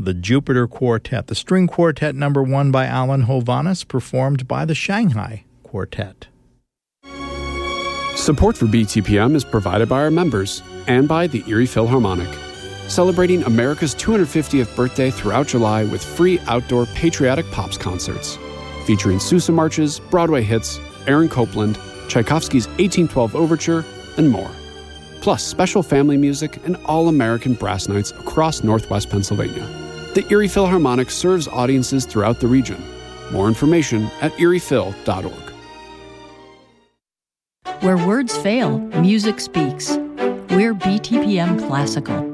the Jupiter Quartet, the string quartet number 1 by Alan Hovhaness, performed by the Shanghai Quartet. Support for BTPM is provided by our members and by the Erie Philharmonic, celebrating America's 250th birthday throughout July with free outdoor patriotic pops concerts, featuring Sousa marches, Broadway hits, Aaron Copland, Tchaikovsky's 1812 Overture, and more. Plus special family music and all-American brass nights across Northwest Pennsylvania. The Erie Philharmonic serves audiences throughout the region. More information at eriephil.org. Where words fail, music speaks. We're BTPM Classical.